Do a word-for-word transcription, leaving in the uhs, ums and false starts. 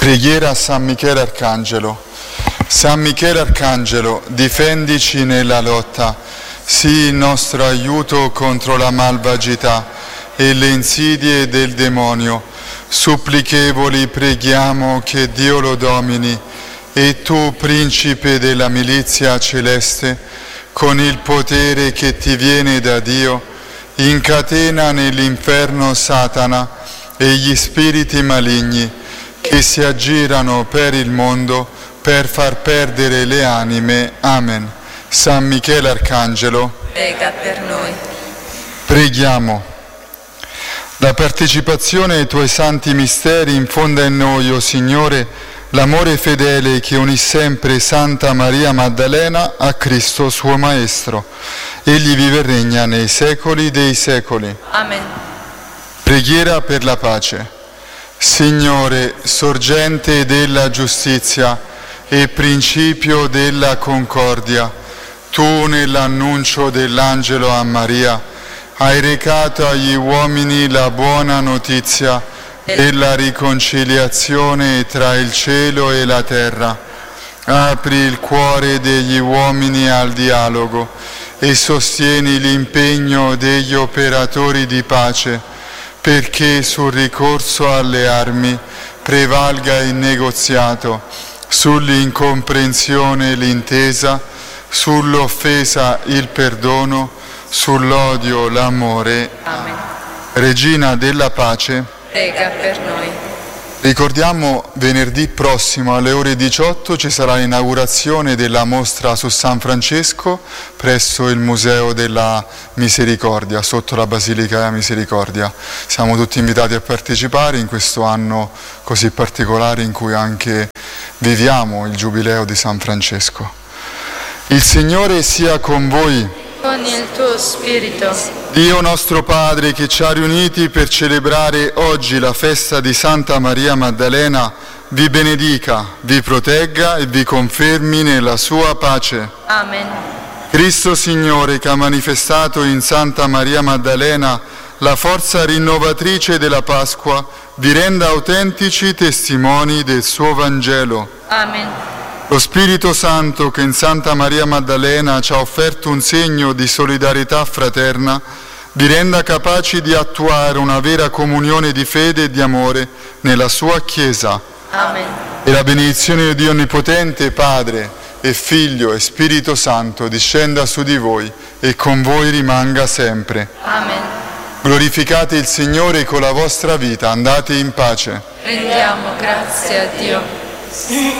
Preghiera a San Michele Arcangelo. San Michele Arcangelo, difendici nella lotta, sii il nostro aiuto contro la malvagità e le insidie del demonio. Supplichevoli preghiamo che Dio lo domini, e tu, principe della milizia celeste, con il potere che ti viene da Dio, incatena nell'inferno Satana e gli spiriti maligni che si aggirano per il mondo per far perdere le anime. Amen. San Michele Arcangelo, prega per noi. Preghiamo. La partecipazione ai tuoi santi misteri infonda in noi, o Signore, l'amore fedele che unì sempre Santa Maria Maddalena a Cristo suo Maestro. Egli vive e regna nei secoli dei secoli. Amen. Preghiera per la pace. Signore, sorgente della giustizia e principio della concordia, tu nell'annuncio dell'angelo a Maria hai recato agli uomini la buona notizia della riconciliazione tra il cielo e la terra. Apri il cuore degli uomini al dialogo e sostieni l'impegno degli operatori di pace, perché sul ricorso alle armi prevalga il negoziato, sull'incomprensione l'intesa, sull'offesa il perdono, sull'odio l'amore. Amen. Regina della pace, prega per noi. Ricordiamo venerdì prossimo alle ore diciotto ci sarà l'inaugurazione della mostra su San Francesco presso il Museo della Misericordia, sotto la Basilica della Misericordia. Siamo tutti invitati a partecipare in questo anno così particolare in cui anche viviamo il Giubileo di San Francesco. Il Signore sia con voi. Con il tuo spirito. Dio nostro Padre, che ci ha riuniti per celebrare oggi la festa di Santa Maria Maddalena, vi benedica, vi protegga e vi confermi nella sua pace. Amen. Cristo Signore, che ha manifestato in Santa Maria Maddalena la forza rinnovatrice della Pasqua, vi renda autentici testimoni del suo Vangelo. Amen. Lo Spirito Santo, che in Santa Maria Maddalena ci ha offerto un segno di solidarietà fraterna, vi renda capaci di attuare una vera comunione di fede e di amore nella sua Chiesa. Amen. E la benedizione di Dio Onnipotente, Padre e Figlio e Spirito Santo, discenda su di voi e con voi rimanga sempre. Amen. Glorificate il Signore con la vostra vita, andate in pace. Rendiamo grazie a Dio.